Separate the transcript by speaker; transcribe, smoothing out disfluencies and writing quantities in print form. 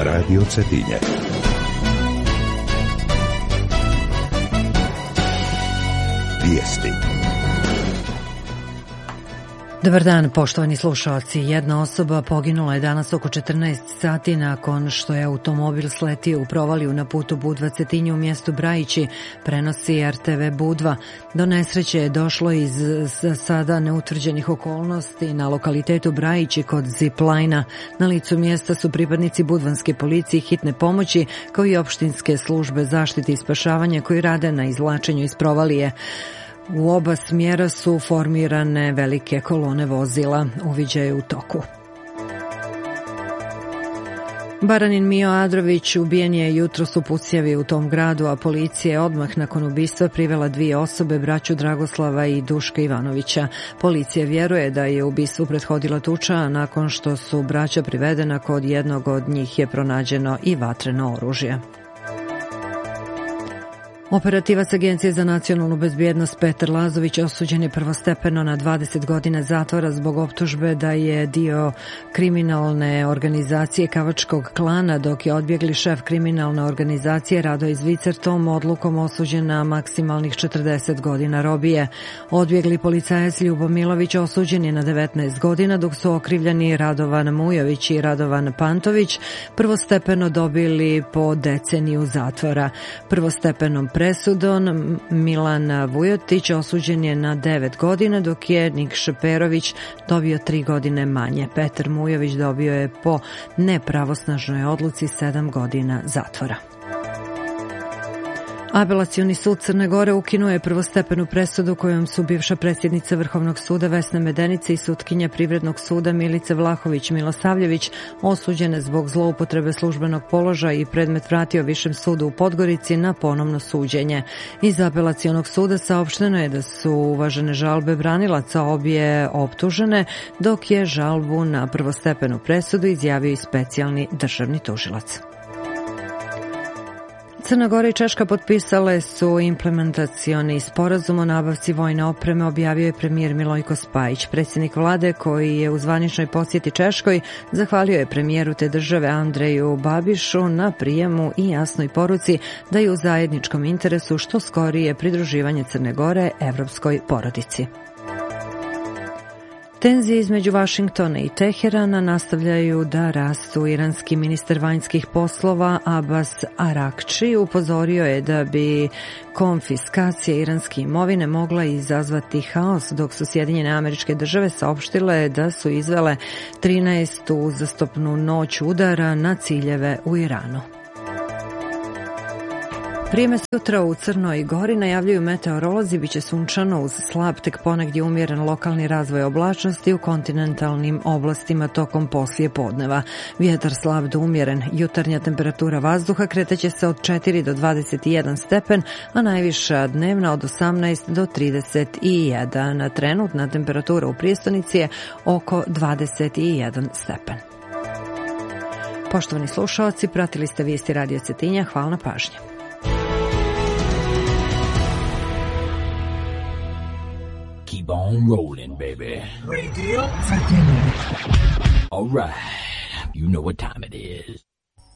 Speaker 1: Radio Cetinje. Vijesti.
Speaker 2: Dobar dan, poštovani slušalci. Jedna osoba poginula je danas oko 14 sati nakon što je automobil sletio u provaliju na putu Budva-Cetinje u mjestu Brajići, prenosi RTV Budva. Do nesreće je došlo iz sada neutvrđenih okolnosti na lokalitetu Brajići kod Ziplajna. Na licu mjesta su pripadnici budvanske policije i hitne pomoći, kao i opštinske službe zaštite i spašavanja koji rade na izvlačenju iz provalije. U oba smjera su formirane velike kolone vozila. Uviđaj je u toku. Baranin Mio Adrović ubijen je jutros u pucnjavi u tom gradu, a policija je odmah nakon ubistva privela 2 osobe, braću Dragoslava i Duška Ivanovića. Policija vjeruje da je ubistvu prethodila tuča, a nakon što su braća privedena, kod jednog od njih je pronađeno i vatreno oružje. Operativac Agencije za nacionalnu bezbjednost Petar Lazović osuđen je prvostepeno na 20 godina zatvora zbog optužbe da je dio kriminalne organizacije Kavačkog klana, dok je odbjegli šef kriminalne organizacije Radoj Zvicer tom odlukom osuđen na maksimalnih 40 godina robije. Odbjegli policajac Ljubo Milović osuđen je na 19 godina, dok su okrivljeni Radovan Mujović i Radovan Pantović prvostepeno dobili po deceniju zatvora. Prvostepenom presudom Milan Vujotić osuđen je na 9 godina, dok je Nikša Perović dobio 3 godine manje. Petar Mujović dobio je po nepravosnažnoj odluci 7 godina zatvora. Apelacioni sud Crne Gore ukinuo je prvostepenu presudu kojom su bivša predsjednica Vrhovnog suda Vesna Medenica i sutkinja Privrednog suda Milica Vlahović-Milosavljević osuđene zbog zloupotrebe službenog položaja i predmet vratio Višem sudu u Podgorici na ponovno suđenje. Iz apelacionog suda saopšteno je da su uvažene žalbe branilaca obje optužene, dok je žalbu na prvostepenu presudu izjavio i specijalni državni tužilac. Crna Gora i Češka potpisale su implementacioni sporazum o nabavci vojne opreme, objavio je premijer Milojko Spajić. Predsjednik vlade, koji je u zvaničnoj posjeti Češkoj, zahvalio je premijeru te države Andreju Babišu na prijemu i jasnoj poruci da je u zajedničkom interesu što skorije pridruživanje Crne Gore evropskoj porodici. Tenzije između Vašingtona i Teherana nastavljaju da rastu. Iranski ministar vanjskih poslova Abbas Arakči upozorio je da bi konfiskacija iranske imovine mogla izazvati haos, dok su Sjedinjene Američke Države saopštile da su izvele 13. uzastopnu noć udara na ciljeve u Iranu. Vrijeme sutra u Crnoj Gori najavljuju meteorolozi, biće sunčano uz slab, tek ponegdje umjeren lokalni razvoj oblačnosti u kontinentalnim oblastima tokom poslije podneva. Vjetar slab do umjeren, jutarnja temperatura vazduha kreteće se od 4 do 21 stepen, a najviša dnevna od 18 do 31. Trenutna temperatura u prijestonici je oko 21 stepen. Poštovani slušalci, pratili ste vijesti Radio Cetinja, hvala na pažnji.
Speaker 3: Keep on rolling, baby.
Speaker 4: Radio Cetinje.
Speaker 3: All right, you know what time it is.